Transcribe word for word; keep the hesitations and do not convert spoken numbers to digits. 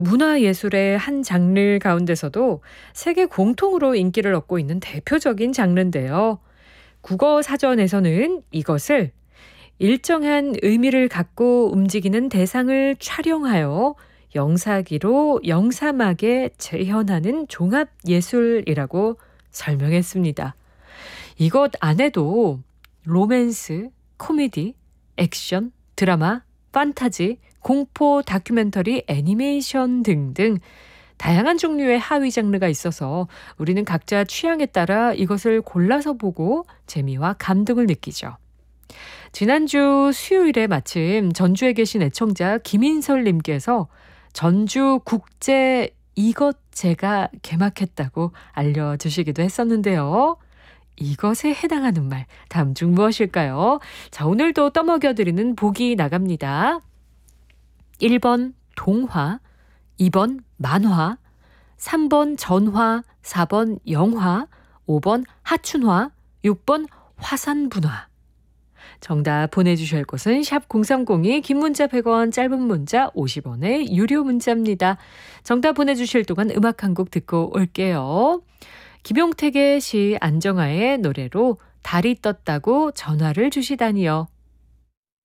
문화예술의 한 장르 가운데서도 세계 공통으로 인기를 얻고 있는 대표적인 장르인데요. 국어 사전에서는 이것을 일정한 의미를 갖고 움직이는 대상을 촬영하여 영사기로 영사막에 재현하는 종합예술이라고 설명했습니다. 이것 안에도 로맨스, 코미디, 액션, 드라마, 판타지, 공포, 다큐멘터리, 애니메이션 등등 다양한 종류의 하위 장르가 있어서 우리는 각자 취향에 따라 이것을 골라서 보고 재미와 감동을 느끼죠. 지난주 수요일에 마침 전주에 계신 애청자 김인설님께서 전주 국제 이것제가 개막했다고 알려주시기도 했었는데요. 이것에 해당하는 말 다음 중 무엇일까요? 자, 오늘도 떠먹여드리는 보기 나갑니다. 일 번 동화, 이 번 만화, 삼 번 전화, 사 번 영화, 오 번 하춘화, 육 번 화산분화. 정답 보내주실 곳은 샵 공삼공이, 긴 문자 백 원, 짧은 문자 오십 원의 유료 문자입니다. 정답 보내주실 동안 음악 한 곡 듣고 올게요. 김용택의 시, 안정아의 노래로 달이 떴다고 전화를 주시다니요.